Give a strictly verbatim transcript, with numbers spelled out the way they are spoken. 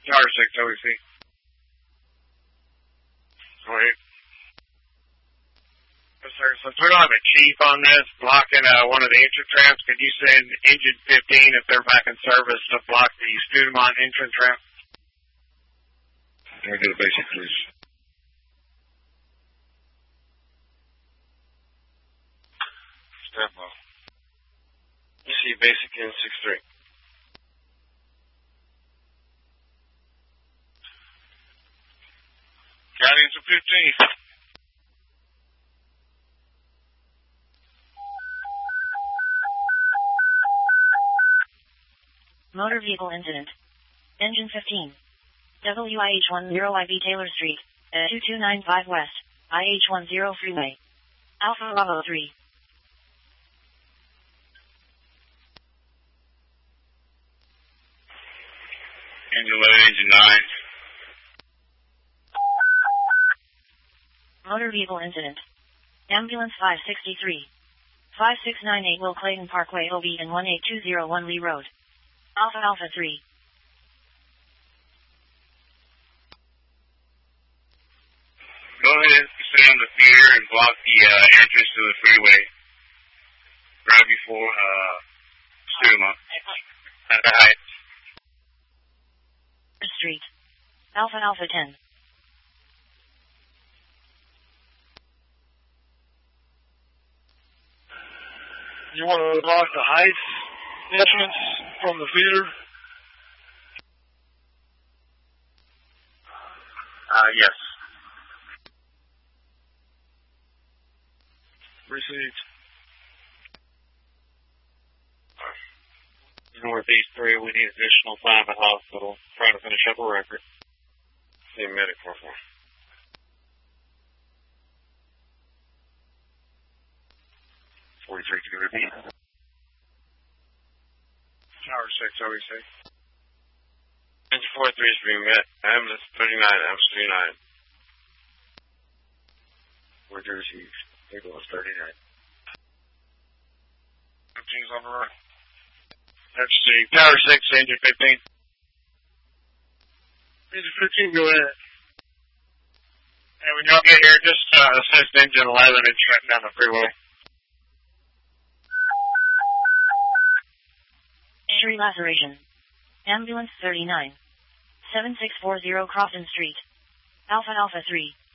Tower six, O E C. Wait. Sir, since we don't have a chief on this, blocking uh, one of the entrance ramps, could you send engine fifteen if they're back in service to block the Studemont entrance ramp? Can I get a basic, please? Step off. You see basic in six three. Guardians of fifteen. Motor vehicle incident. Engine fifteen. W I H ten I B Taylor Street, uh, two two nine five West, I H ten Freeway. Alpha Bravo three. Engine eleven, engine nine. Motor vehicle incident. Ambulance five sixty-three. five six nine eight Will Clayton Parkway O B and one eight two zero one Lee Road. Alpha Alpha three. Go ahead and stay on the theater and block the uh, entrance to the freeway. Right before uh, Studemont. At the height. Street. Alpha Alpha ten. You want to block the Heights entrance from the feeder? Uh, yes. Received. Northeast three, we need additional time at hospital. Trying to finish up a record. See a medic for four. forty-three, can you repeat? Tower six, O E C. Engine four three is being met. Ambulance thirty-nine, ambulance thirty-nine. Where'd you receive? Ambulance thirty-nine. fifteen's on the run. Let's see. Tower six, engine fifteen. Engine fifteen, go ahead. And when y'all get here, just uh, assist engine eleven and shut down the freeway. Injury laceration. Ambulance thirty-nine. seven six four zero Crofton Street. Alpha Alpha three.